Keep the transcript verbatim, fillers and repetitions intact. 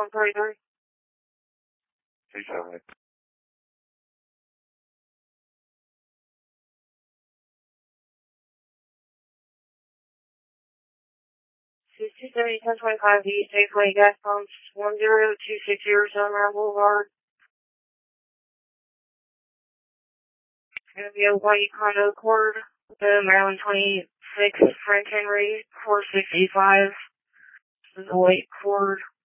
one thirty-three. two seventy. two seventy, ten twenty-five East Safeway gas pumps, one zero two six zero Sunrise Boulevard. It's going to be a white Honda Accord, the Maryland twenty-six Frank Henry four sixty-five. This is a white Accord.